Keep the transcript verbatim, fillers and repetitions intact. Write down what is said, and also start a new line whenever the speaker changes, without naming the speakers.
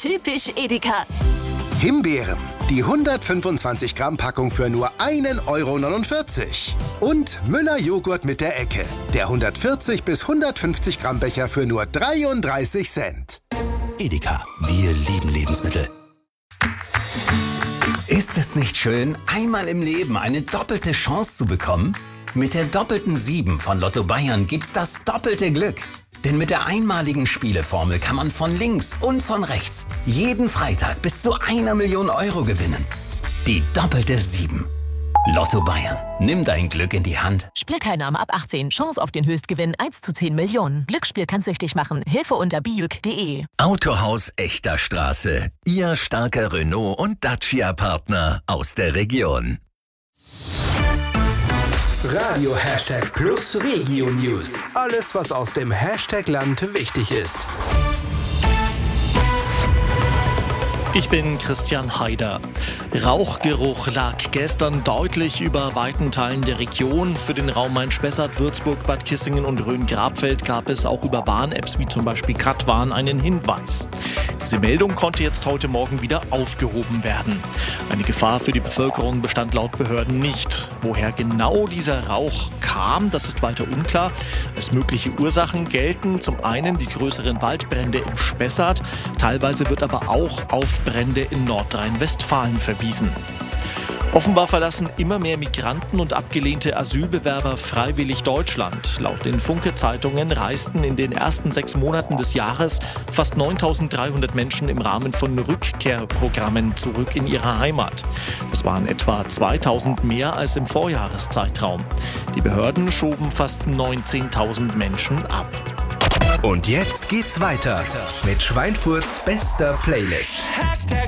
Typisch Edeka.
Himbeeren. Die hundertfünfundzwanzig Gramm Packung für nur ein Euro neunundvierzig. Und Müller Joghurt mit der Ecke. Der hundertvierzig bis hundertfünfzig Gramm Becher für nur dreiunddreißig Cent.
Edeka, wir lieben Lebensmittel. Ist es nicht schön, einmal im Leben eine doppelte Chance zu bekommen? Mit der doppelten sieben von Lotto Bayern gibt's das doppelte Glück. Denn mit der einmaligen Spieleformel kann man von links und von rechts jeden Freitag bis zu einer Million Euro gewinnen. Die doppelte sieben. Lotto Bayern. Nimm dein Glück in die Hand.
Spielteilnahme ab achtzehn. Chance auf den Höchstgewinn eins zu zehn Millionen. Glücksspiel kann süchtig machen. Hilfe unter bijuk punkt de.
Autohaus Echter Straße. Ihr starker Renault- und Dacia-Partner aus der Region.
Radio Hashtag Plus Regio News. Alles, was aus dem Hashtag-Land wichtig ist.
Ich bin Christian Haider. Rauchgeruch lag gestern deutlich über weiten Teilen der Region. Für den Raum Main-Spessart, Würzburg, Bad Kissingen und Rhön-Grabfeld gab es auch über Warn-Apps wie zum Beispiel Katwarn einen Hinweis. Diese Meldung konnte jetzt heute Morgen wieder aufgehoben werden. Eine Gefahr für die Bevölkerung bestand laut Behörden nicht. Woher genau dieser Rauch kam, das ist weiter unklar. Als mögliche Ursachen gelten zum einen die größeren Waldbrände im Spessart. Teilweise wird aber auch auf Brände in Nordrhein-Westfalen verwiesen. Offenbar verlassen immer mehr Migranten und abgelehnte Asylbewerber freiwillig Deutschland. Laut den Funke-Zeitungen reisten in den ersten sechs Monaten des Jahres fast neuntausenddreihundert Menschen im Rahmen von Rückkehrprogrammen zurück in ihre Heimat. Das waren etwa zweitausend mehr als im Vorjahreszeitraum. Die Behörden schoben fast neunzehntausend Menschen ab.
Und jetzt geht's weiter mit Schweinfurts bester Playlist.